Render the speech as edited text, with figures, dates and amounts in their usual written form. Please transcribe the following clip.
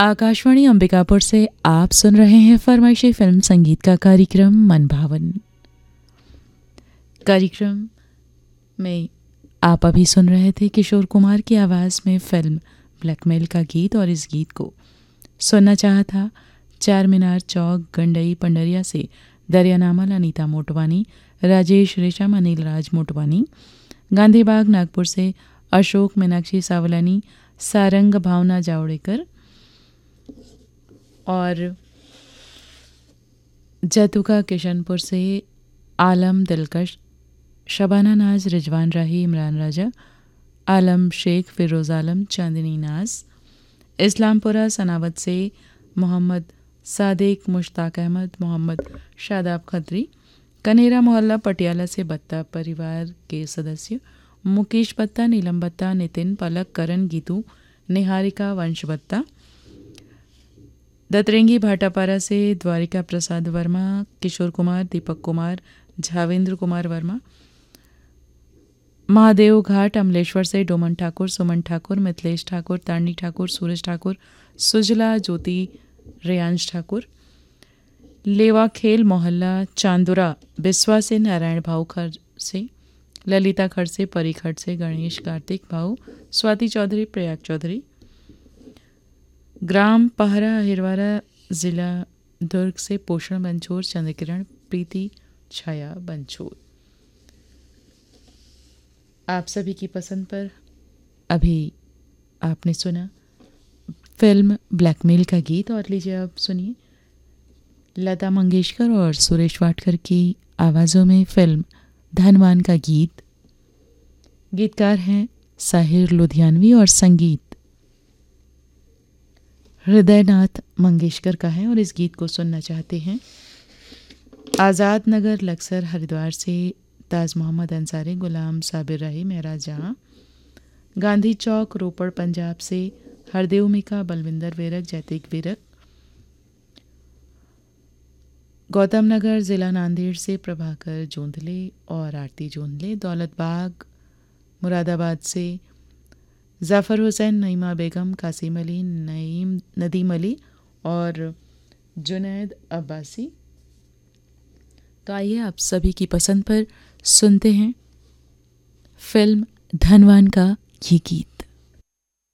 आकाशवाणी अंबिकापुर से आप सुन रहे हैं फरमाइशी फिल्म संगीत का कार्यक्रम मन भावन। कार्यक्रम में आप अभी सुन रहे थे किशोर कुमार की आवाज़ में फिल्म ब्लैकमेल का गीत, और इस गीत को सुनना चाहा था चार मीनार चौक गंडई पंडरिया से दरियानामल अनीता मोटवानी, राजेश रेशम अनिल राज मोटवानी, गांधी बाग नागपुर से अशोक मीनाक्षी सावलानी, सारंग भावना जावड़ेकर और जैतुका किशनपुर से आलम दिलकश, शबाना नाज, रिजवान राही, इमरान राजा, आलम शेख, फिरोज़ आलम, चांदनी नाज, इस्लामपुरा सनावत से मोहम्मद सादिक, मुश्ताक अहमद, मोहम्मद शादाब खत्री, कनेरा मोहल्ला पटियाला से बत्ता परिवार के सदस्य मुकेश बत्ता, नीलम बत्ता, नितिन, पलक, करण, गीतू, निहारिका, वंश बत्ता, दतरेंगी भाटापारा से द्वारिका प्रसाद वर्मा, किशोर कुमार, दीपक कुमार, झावेंद्र कुमार वर्मा, महादेव घाट अमलेश्वर से डोमन ठाकुर, सुमन ठाकुर, मिथिलेश ठाकुर, तारणी ठाकुर, सूरज ठाकुर, सुजला, ज्योति, रेयांश ठाकुर, लेवा खेल मोहल्ला चांदुरा बिस्वा से नारायण भाऊ खर से, ललिता खड़ से, परी खड़ से, गणेश, कार्तिक भाऊ, स्वाति चौधरी, प्रयाग चौधरी, ग्राम पहरा हिरवारा जिला दुर्ग से पोषण बंछोर, चंद्रकिरण, प्रीति, छाया बंछोर। आप सभी की पसंद पर अभी आपने सुना फिल्म ब्लैकमेल का गीत, और लीजिए अब सुनिए लता मंगेशकर और सुरेश वाडकर की आवाज़ों में फिल्म धनवान का गीत। गीतकार हैं साहिर लुधियानवी और संगीत हृदयनाथ मंगेशकर का है, और इस गीत को सुनना चाहते हैं आज़ाद नगर लक्सर हरिद्वार से ताज मोहम्मद अंसारी, गुलाम साबिर राही, महराज जहाँ, गांधी चौक रोपड़ पंजाब से हरदेव मिका, बलविंदर वेरक, जैतिक वेरक, गौतम नगर जिला नांदेड़ से प्रभाकर जोंधले और आरती जोंधले, दौलत बाग मुरादाबाद से जाफ़र हुसैन, नईमा बेगम, कासिम अली, नदीम अली और जुनैद अब्बासी। तो आइए आप सभी की पसंद पर सुनते हैं फिल्म धनवान का ये गीत।